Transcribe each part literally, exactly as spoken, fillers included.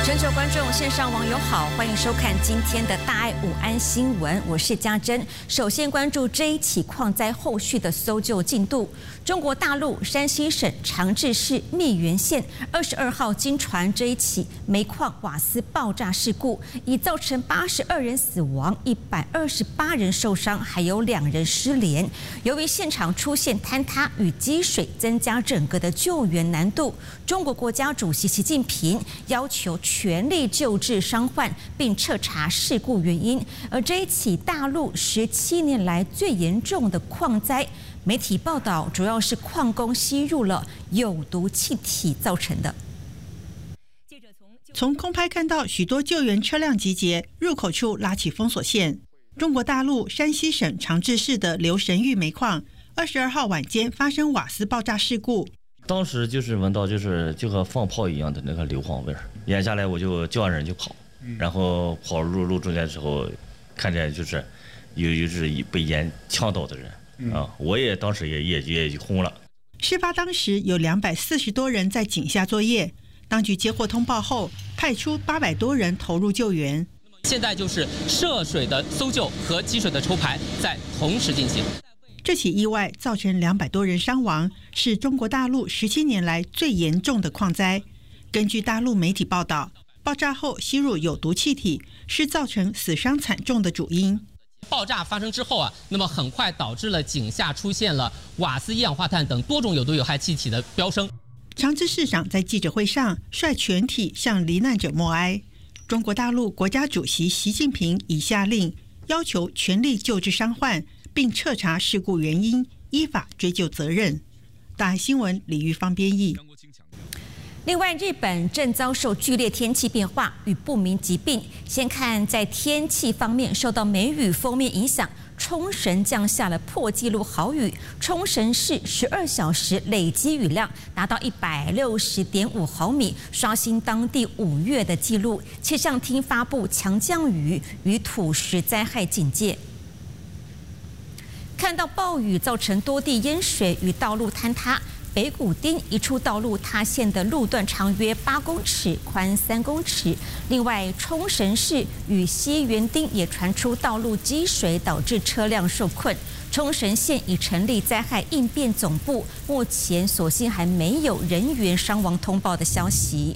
全球观众、线上网友好，欢迎收看今天的大爱午安新闻，我是嘉珍。首先关注这一起矿灾后续的搜救进度。中国大陆山西省长治市密源县二十二号经传这一起煤矿瓦斯爆炸事故，已造成八十二人死亡、一百二十八人受伤，还有两人失联。由于现场出现坍塌与积水，增加整个的救援难度。中国国家主席习近平要求全力救治伤患，并彻查事故原因。而这一起大陆十七年来最严重的矿灾，媒体报道主要是矿工吸入了有毒气体造成的。 从空拍看到许多救援车辆集结，入口处拉起封锁线。中国大陆山西省长治市的刘神峪煤矿，二十二号晚间发生瓦斯爆炸事故。 当时就是闻到就是就和放炮一样的那个硫磺味儿，眼下来我就叫人就跑，然后跑入路中间之后，看见就是有有是被烟呛到的人。啊，我也当时也也也轰了。 事发当时有两百四十多人在井下作业，当局接获通报后，派出八百多人投入救援。 现在就是涉水的搜救和积水的抽排在同时进行。 这起意外造成两百多人伤亡，是中国大陆十七年来最严重的矿灾。根据大陆媒体报道，爆炸后吸入有毒气体是造成死伤惨重的主因。 爆炸发生之后啊，那么很快导致了井下出现了瓦斯、一氧化碳等多种有毒有害气体的飙升。 长治市长在记者会上率全体向罹难者默哀。中国大陆国家主席习近平已下令，要求全力救治伤患，并彻查事故原因，依法追究责任。大爱新闻李玉芳编译。 另外，日本正遭受剧烈天气变化与不明疾病。先看在天气方面，受到梅雨锋面影响，冲绳降下了破纪录豪雨。冲绳市十二小时累积雨量达到一百六十点五毫米，刷新当地五月的纪录。气象厅发布强降雨与土石灾害警戒。看到暴雨造成多地淹水与道路坍塌。北谷町一处道路塌陷的路段长约八公尺，宽三公尺。另外，冲绳市与西园町也传出道路积水，导致车辆受困。冲绳县已成立灾害应变总部，目前所幸还没有人员伤亡通报的消息。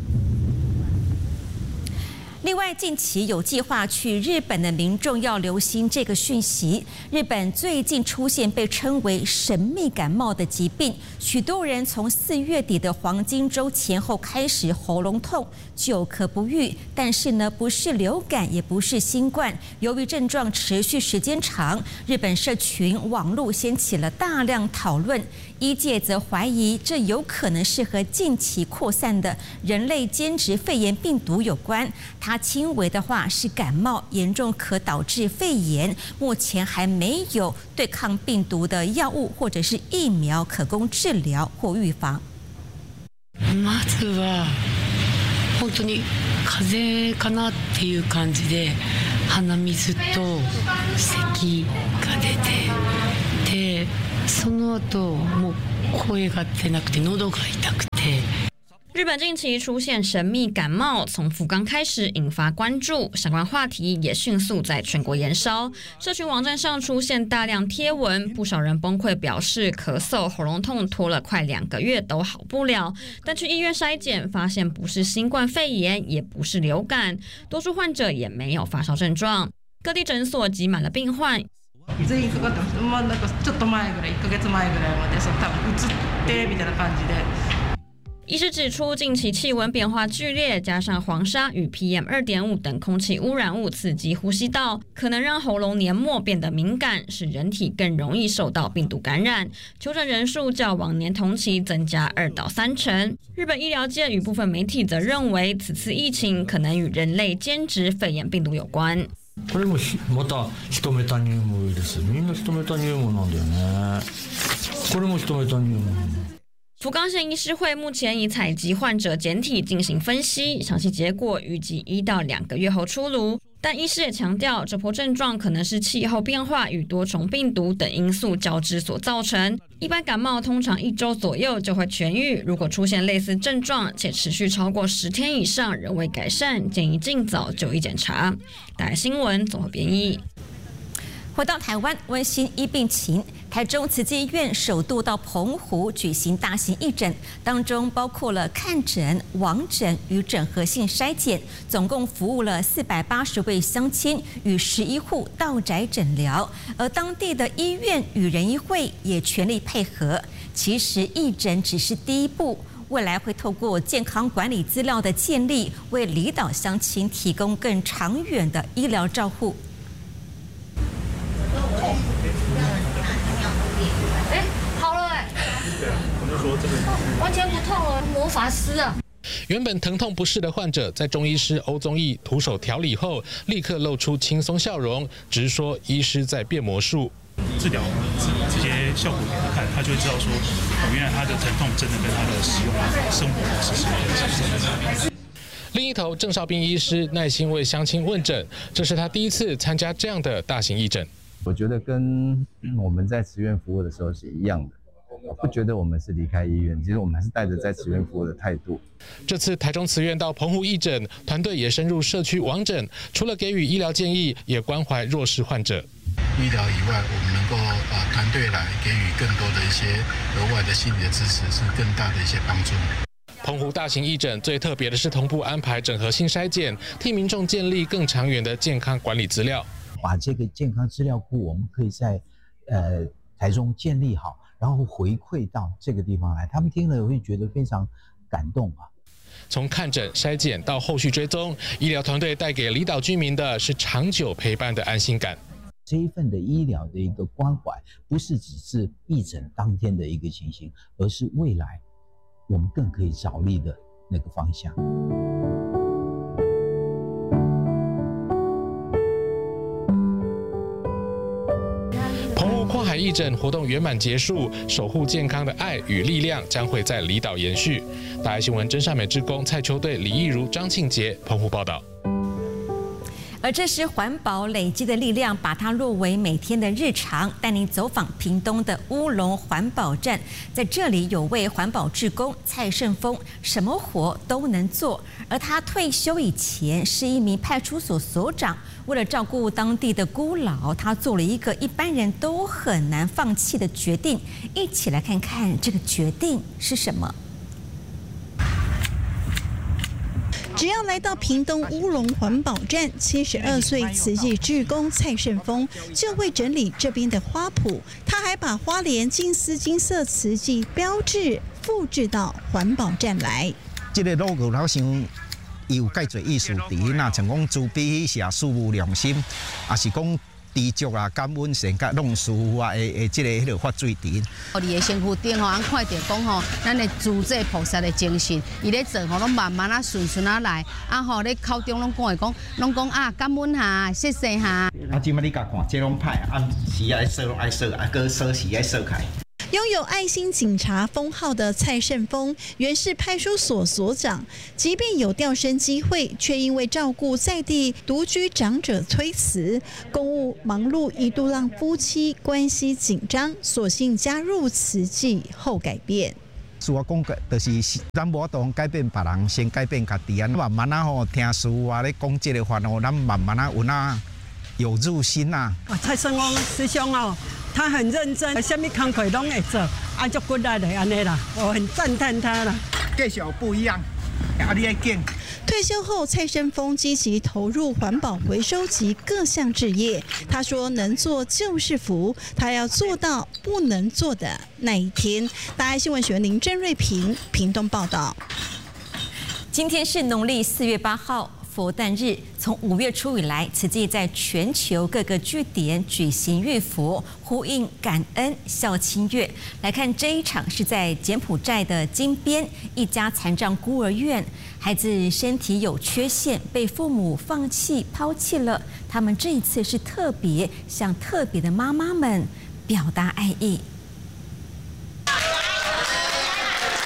另外，近期有计划去日本的民众要留心这个讯息：日本最近出现被称为神秘感冒的疾病，许多人从四月底的黄金周前后开始喉咙痛、久咳不愈，但是呢，不是流感，也不是新冠。由于症状持续时间长，日本社群网络掀起了大量讨论。医界则怀疑这有可能是和近期扩散的人类间质肺炎病毒有关。它轻微的话是感冒，严重可导致肺炎。目前还没有对抗病毒的药物或者是疫苗可供治疗或预防。 まずは本当に風邪かなっていう感じで、鼻水と咳が出て、でその後もう声が出なくて、喉が痛くて。 日本近期出现神秘感冒，从福冈开始引发关注，相关话题也迅速在全国延烧。社群网站上出现大量贴文，不少人崩溃表示咳嗽、喉咙痛拖了快两个月都好不了，但去医院筛检发现不是新冠肺炎，也不是流感，多数患者也没有发烧症状。各地诊所挤满了病患。 全員かかってました。まあなんかちょっと前ぐらい、いっかげつまえぐらいまで、そう多分移ってみたいな感じで。 医师指出，近期气温变化剧烈，加上黄沙与 P M 二点五 等空气污染物刺激呼吸道，可能让喉咙黏膜变得敏感，使人体更容易受到病毒感染。求诊人数较往年同期增加二到三成。日本医疗界与部分媒体则认为，此次疫情可能与人类间质肺炎病毒有关。 これもまたヒトメタニウムウイルス、みんなヒトメタニウムなんだよね。これもヒトメタニウム。 福冈县医师会目前已采集患者检体进行分析，详细结果预计一到两个月后出炉。 但医师也强调，这波症状可能是气候变化与多重病毒等因素交织所造成。一般感冒通常一周左右就会痊愈，如果出现类似症状且持续超过十天以上仍未改善，建议尽早就医检查。大爱新闻综合编译。 回到台湾，温馨医病情，台中慈济医院首度到澎湖举行大型义诊，当中包括了看诊、网诊与整合性筛检，总共服务了四百八十位乡亲与十一户到宅诊疗，而当地的医院与人医会也全力配合。其实义诊只是第一步。未来会透过健康管理资料的建立，为离岛乡亲提供更长远的医疗照护。 哎，好了哎，完全不痛了，魔法师啊！ 原本疼痛不适的患者，在中医师欧宗义徒手调理后，立刻露出轻松笑容，直说医师在变魔术。 治疗直接效果给他看，他就会知道说，哦，原来他的疼痛真的跟他的使用生活模式是有关系。 另一头，郑少斌医师耐心为乡亲问诊，这是他第一次参加这样的大型义诊。 我觉得跟我们在慈院服务的时候是一样的，我不觉得我们是离开医院，其实我们还是带着在慈院服务的态度。 这次台中慈院到澎湖义诊，团队也深入社区网诊，除了给予医疗建议，也关怀弱势患者。 医疗以外，我们能够呃团队来给予更多的一些额外的心理的支持，是更大的一些帮助。 澎湖大型义诊最特别的是同步安排整合性筛检，替民众建立更长远的健康管理资料。 把这个健康资料库，我们可以在呃台中建立好，然后回馈到这个地方来，他们听了会觉得非常感动啊。 从看诊、筛检到后续追踪，医疗团队带给离岛居民的是长久陪伴的安心感。 这一份的医疗的一个关怀，不是只是义诊当天的一个情形，而是未来我们更可以着力的那个方向。 澎湖跨海义诊活动圆满结束，守护健康的爱与力量将会在离岛延续。大爱新闻真善美志工蔡秋队、李义如、张庆杰，澎湖报道。 而这是环保累积的力量，把它落为每天的日常。带您走访屏东的乌龙环保站，在这里有位环保志工蔡胜峰，什么活都能做。而他退休以前是一名派出所所长，为了照顾当地的孤老，他做了一个一般人都很难放弃的决定。一起来看看这个决定是什么。 只要来到屏东乌龙环保站，七十二岁慈济志工蔡胜峰就会整理这边的花圃。他还把花莲金丝金色慈济标志复制到环保站来。 这个 logo 好像有介侪意思伫，那像讲慈悲喜舍、事务良心，也是讲知足啊、感恩善甲弄事啊的的这个迄个发水池。 哦，你的身躯顶吼，俺看到讲吼，咱的诸济菩萨的精神，伊咧做吼，拢慢慢啊顺顺啊来，啊吼，咧口中拢讲会讲，拢讲啊感恩下，谢谢下。 啊，即摆你甲看，这拢歹，啊时爱说拢爱说，啊搁说时爱说开。 拥有爱心警察封号的蔡胜峰，原是派出所所长，即便有调升机会，却因为照顾在地独居长者推辞，公务忙碌一度让夫妻关系紧张，索性加入慈济后改变。 事我讲，就是咱无法度改变别人，先改变家己啊！慢慢啊吼，听师傅啊咧讲这个话哦，咱慢慢啊有那有入心啊。 蔡胜峰师兄哦。他很认真，什么工课拢会做，啊，足骨力的安尼啦，我很赞叹他啦。 继续不一样，啊，你要紧。 退休后，蔡胜峰积极投入环保回收及各项志业。他说：“能做就是福，他要做到不能做的那一天。”大爱新闻学林郑瑞平屏东报道。 今天是农历四月八号。佛诞日，从五月初以来，慈济在全球各个据点举行月佛，呼应感恩孝亲月。来看这一场是在柬埔寨的金边一家残障孤儿院，孩子身体有缺陷，被父母放弃抛弃了。他们这一次是特别向特别的妈妈们表达爱意。 一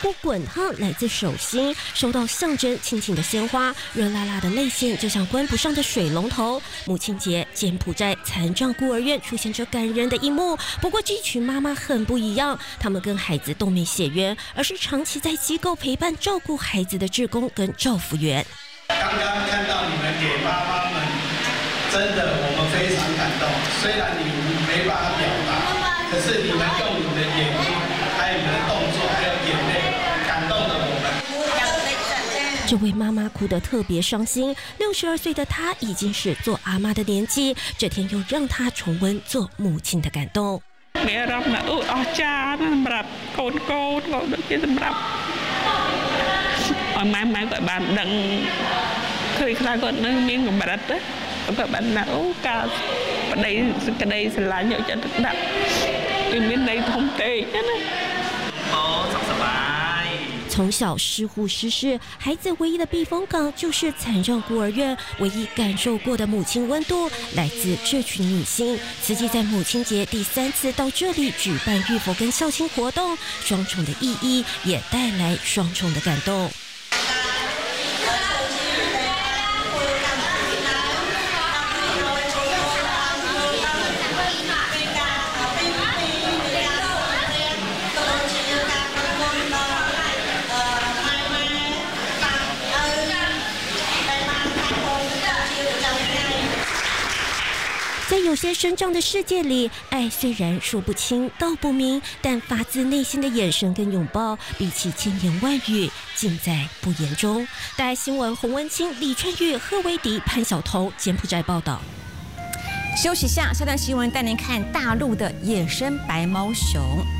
股滚烫来自手心，收到象征亲情的鲜花，热辣辣的泪腺就像关不上的水龙头。母亲节，柬埔寨残障孤儿院出现这感人的一幕。不过这群妈妈很不一样，她们跟孩子都没血缘，而是长期在机构陪伴照顾孩子的志工跟照服员。 刚刚看到你们给妈妈们，真的我们非常感动。虽然你们没办法表达，可是你们用你们的眼睛，还有你们的动作，还有眼泪，感动了我们。 这位妈妈哭得特别伤心，六十二岁的她已经是做阿妈的年纪，这天又让她重温做母亲的感动。 មានអារម្មណ៍ថាអូអស្ចារ្យណាស់សម្រាប់កូនកូនក៏ដូចជាសម្រាប់ឲ្យម៉ែម៉ែក៏បានដឹងឃើញខ្លះគាត់នៅមានកម្រិតទៅគាត់បានណាអូការប្តីសេចក្តីស្រឡាញ់យកចិត្តទុកដាក់វាមានន័យធំពេកណាអូសុខសប្បាយ从小失户失事，孩子唯一的避风港就是残障孤儿院。唯一感受过的母亲温度，来自这群女性。慈济在母亲节第三次到这里举办浴佛跟孝亲活动，双重的意义也带来双重的感动。在有些生长的世界里，爱虽然说不清道不明，但发自内心的眼神跟拥抱，比起千言万语，尽在不言中。大爱新闻洪文清、李春玉、贺威迪、潘晓彤，柬埔寨报道。 休息下，下段新闻带您看大陆的野生白毛熊。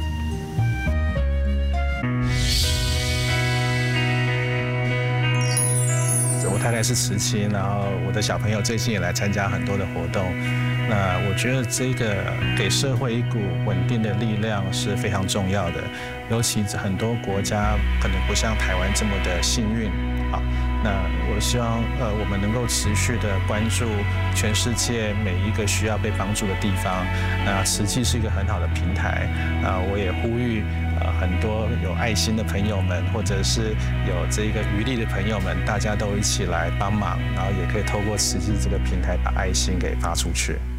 我太太是慈亲，然后我的小朋友最近也来参加很多的活动。那我觉得这个给社会一股稳定的力量是非常重要的，尤其很多国家可能不像台湾这么的幸运。好，那我希望呃我们能够持续的关注全世界每一个需要被帮助的地方。那慈济是一个很好的平台，啊，我也呼吁。呃，很多有爱心的朋友们，或者是有这个余力的朋友们，大家都一起来帮忙，然后也可以透过慈济这个平台把爱心给发出去。